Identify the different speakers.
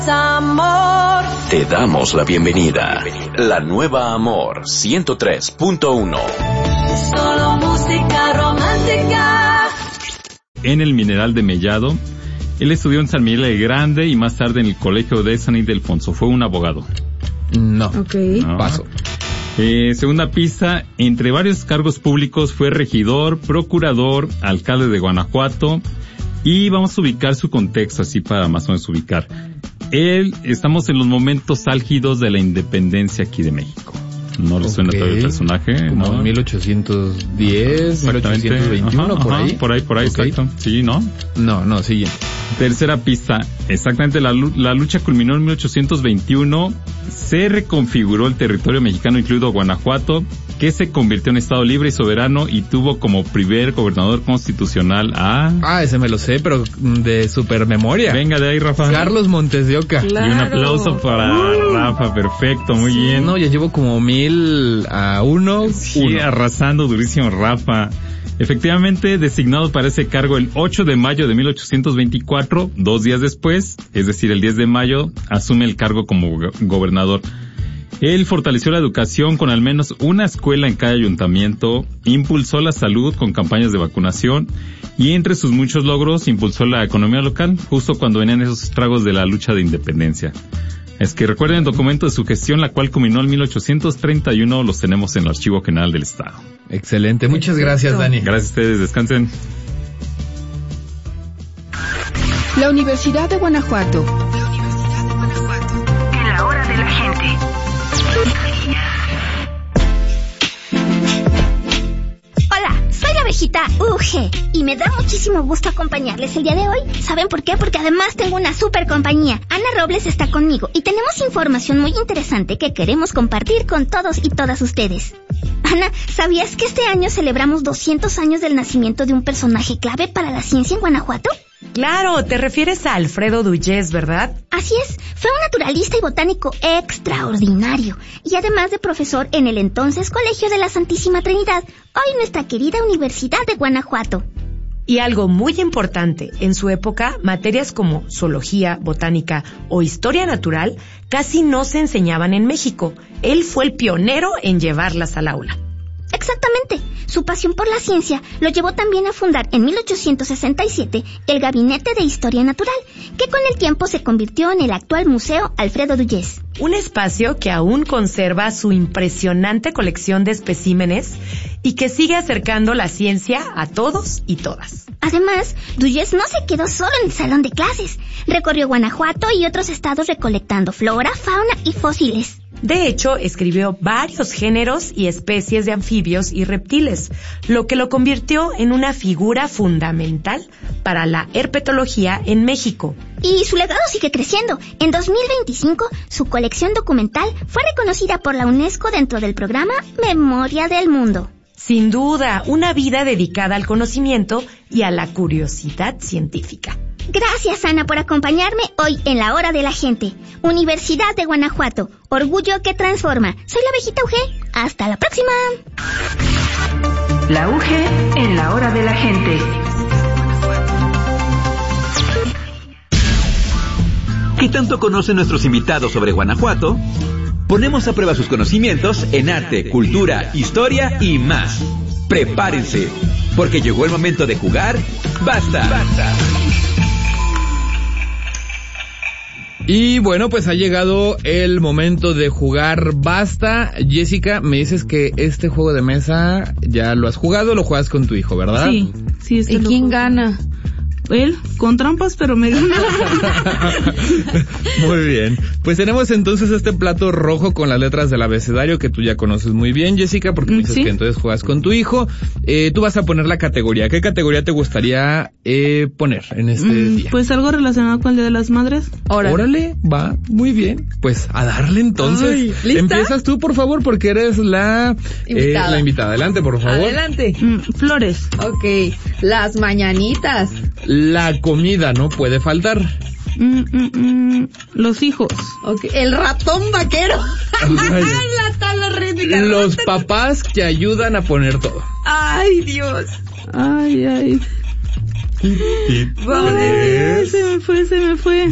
Speaker 1: Amor.
Speaker 2: Te damos la bienvenida. La nueva Amor 103.1.
Speaker 1: Solo música romántica.
Speaker 3: En el Mineral de Mellado, él estudió en San Miguel el Grande y más tarde en el Colegio de San Ildefonso. Fue un abogado.
Speaker 4: No.
Speaker 5: Okay.
Speaker 3: No.
Speaker 4: Paso.
Speaker 3: Segunda pista, entre varios cargos públicos fue regidor, procurador, alcalde de Guanajuato, y vamos a ubicar su contexto así para más o menos ubicar. Estamos en los momentos álgidos de la independencia aquí de México. ¿No le suena todo el personaje?
Speaker 4: Como
Speaker 3: ¿no?
Speaker 4: 1810, 1821, por ahí.
Speaker 3: Por ahí, okay. Exacto. Sí, ¿no?
Speaker 4: No, siguiente.
Speaker 3: Tercera pista, exactamente, la lucha culminó en 1821, se reconfiguró el territorio mexicano, incluido Guanajuato, que se convirtió en estado libre y soberano y tuvo como primer gobernador constitucional a...
Speaker 4: ese me lo sé, pero de super memoria.
Speaker 3: Venga de ahí, Rafa.
Speaker 4: Carlos Montes de Oca.
Speaker 5: Claro.
Speaker 3: Y un aplauso para Rafa, perfecto, muy bien.
Speaker 4: No, ya llevo como 1000-1.
Speaker 3: Sí, arrasando durísimo, Rafa. Efectivamente, designado para ese cargo el 8 de mayo de 1824, 2 días después, es decir, el 10 de mayo, asume el cargo como gobernador. Él fortaleció la educación con al menos una escuela en cada ayuntamiento, impulsó la salud con campañas de vacunación y entre sus muchos logros impulsó la economía local, justo cuando venían esos estragos de la lucha de independencia. Es que recuerden el documento de su gestión, la cual culminó en 1831, los tenemos en el Archivo General del Estado.
Speaker 4: Excelente, muchas gracias, Dani.
Speaker 3: Gracias a ustedes, descansen.
Speaker 5: La Universidad de Guanajuato.
Speaker 6: En la hora de la gente.
Speaker 7: Hola, soy la abejita UG y me da muchísimo gusto acompañarles el día de hoy. ¿Saben por qué? Porque además tengo una super compañía. Ana Robles está conmigo y tenemos información muy interesante que queremos compartir con todos y todas ustedes. Ana, ¿sabías que este año celebramos 200 años del nacimiento de un personaje clave para la ciencia en Guanajuato?
Speaker 1: Claro, te refieres a Alfredo Duyes, ¿verdad?
Speaker 7: Así es, fue un naturalista y botánico extraordinario, y además de profesor en el entonces Colegio de la Santísima Trinidad, hoy nuestra querida Universidad de Guanajuato.
Speaker 1: Y algo muy importante, en su época, materias como zoología, botánica o historia natural casi no se enseñaban en México. Él fue el pionero en llevarlas al aula.
Speaker 7: Exactamente. Su pasión por la ciencia lo llevó también a fundar en 1867 el Gabinete de Historia Natural, que con el tiempo se convirtió en el actual Museo Alfredo Duyes.
Speaker 1: Un espacio que aún conserva su impresionante colección de especímenes y que sigue acercando la ciencia a todos y todas.
Speaker 7: Además, Duyes no se quedó solo en el salón de clases. Recorrió Guanajuato y otros estados recolectando flora, fauna y fósiles.
Speaker 1: De hecho, escribió varios géneros y especies de anfibios y reptiles, lo que lo convirtió en una figura fundamental para la herpetología en México.
Speaker 7: Y su legado sigue creciendo. En 2025, su colección documental fue reconocida por la UNESCO dentro del programa Memoria del Mundo.
Speaker 1: Sin duda, una vida dedicada al conocimiento y a la curiosidad científica.
Speaker 7: Gracias, Ana, por acompañarme hoy en La Hora de la Gente. Universidad de Guanajuato, orgullo que transforma. Soy la abejita UG. Hasta la próxima.
Speaker 6: La UG en la hora de la gente.
Speaker 8: ¿Qué tanto conocen nuestros invitados sobre Guanajuato? Ponemos a prueba sus conocimientos en arte, cultura, historia y más. Prepárense, porque llegó el momento de jugar. ¡Basta!
Speaker 4: Y bueno, pues ha llegado el momento de jugar Basta. Jessica, me dices que este juego de mesa ya lo has jugado, lo juegas con tu hijo, ¿verdad?
Speaker 5: Sí, ¿Y quién gana? Él, con trampas, pero me gana.
Speaker 4: Muy bien. Pues tenemos entonces este plato rojo con las letras del abecedario que tú ya conoces muy bien, Jessica, porque me dices que entonces juegas con tu hijo. Tú vas a poner la categoría. ¿Qué categoría te gustaría poner en este día?
Speaker 5: Pues algo relacionado con el Día de las Madres.
Speaker 4: Órale, va, muy bien. Pues a darle entonces.
Speaker 9: Ay, ¿lista?
Speaker 4: Empiezas tú, por favor, porque eres la invitada. Adelante, por favor.
Speaker 9: Adelante.
Speaker 5: Flores.
Speaker 9: Ok, las mañanitas.
Speaker 4: La comida no puede faltar.
Speaker 5: Los hijos.
Speaker 9: Ok, el ratón vaquero.
Speaker 4: Ay.
Speaker 9: La tabla rítmica.
Speaker 4: Los papás que ayudan a poner todo.
Speaker 9: Ay, Dios.
Speaker 5: Ay.
Speaker 9: Vale.
Speaker 5: Se me fue.